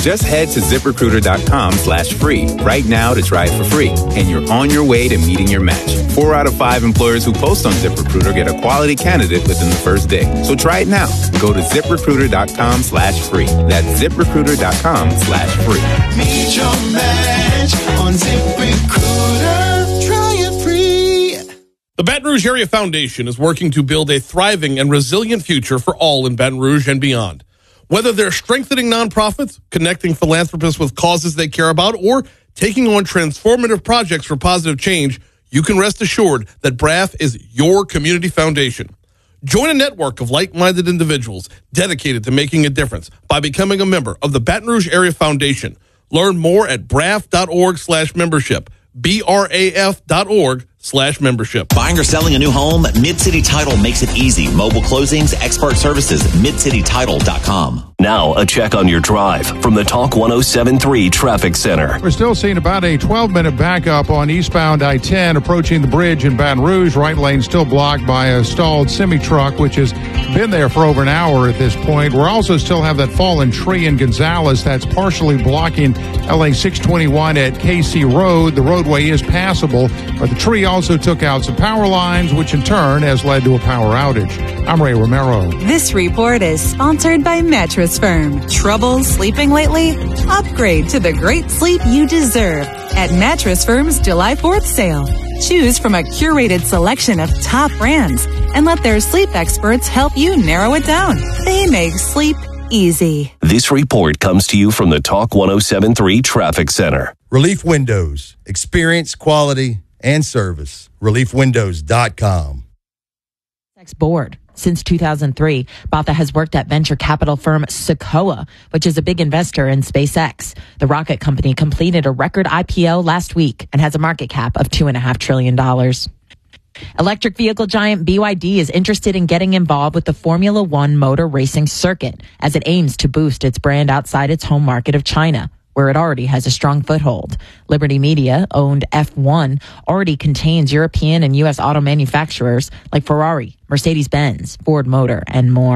Just head to ZipRecruiter.com/free right now to try it for free, and you're on your way to meeting your match. 4 out of 5 employers who post on ZipRecruiter get a quality candidate within the first day. So try it now. Go to ZipRecruiter.com/free. That's ZipRecruiter.com/free. Meet your match on ZipRecruiter. Try it free. The Baton Rouge Area Foundation is working to build a thriving and resilient future for all in Baton Rouge and beyond. Whether they're strengthening nonprofits, connecting philanthropists with causes they care about, or taking on transformative projects for positive change, you can rest assured that BRAF is your community foundation. Join a network of like-minded individuals dedicated to making a difference by becoming a member of the Baton Rouge Area Foundation. Learn more at braf.org/membership. BRAF.org/membership. Buying or selling a new home? Mid-City Title makes it easy. Mobile closings, expert services, midcitytitle.com. Now, a check on your drive from the Talk 107.3 Traffic Center. We're still seeing about a 12-minute backup on eastbound I-10 approaching the bridge in Baton Rouge. Right lane still blocked by a stalled semi-truck, which has been there for over an hour at this point. We're also still have that fallen tree in Gonzales that's partially blocking LA 621 at KC Road. The roadway is passable, but the tree also took out some power lines, which in turn has led to a power outage. I'm Ray Romero. This report is sponsored by Mattress Firm. Trouble sleeping lately? Upgrade to the great sleep you deserve at Mattress Firm's July 4th sale. Choose from a curated selection of top brands and let their sleep experts help you narrow it down. They make sleep easy. This report comes to you from the Talk 107.3 Traffic Center. Relief Windows. Experience, quality, and service. ReliefWindows.com. Board. Since 2003, Botha has worked at venture capital firm Sequoia, which is a big investor in SpaceX. The rocket company completed a record IPO last week and has a market cap of $2.5 trillion. Electric vehicle giant BYD is interested in getting involved with the Formula One motor racing circuit as it aims to boost its brand outside its home market of China, where it already has a strong foothold. Liberty Media, owned F1, already contains European and U.S. auto manufacturers like Ferrari, Mercedes-Benz, Ford Motor, and more.